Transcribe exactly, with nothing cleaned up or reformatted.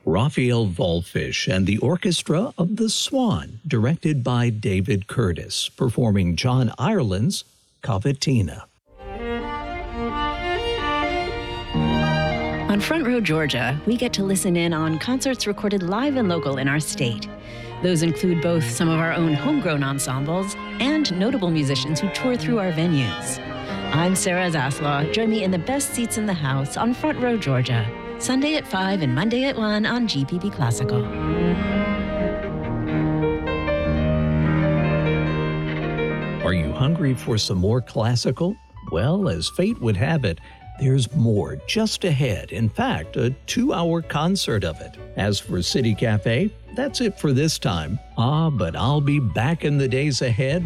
Raphael Volfish and the Orchestra of the Swan, directed by David Curtis, performing John Ireland's Cavatina. On Front Row Georgia, we get to listen in on concerts recorded live and local in our state. Those include both some of our own homegrown ensembles and notable musicians who tour through our venues. I'm Sarah Zaslaw. Join me in the best seats in the house on Front Row Georgia, Sunday at five and Monday at one on G P B Classical. Are you hungry for some more classical? Well, as fate would have it, there's more just ahead. In fact, a two-hour concert of it. As for City Cafe, that's it for this time. Ah, but I'll be back in the days ahead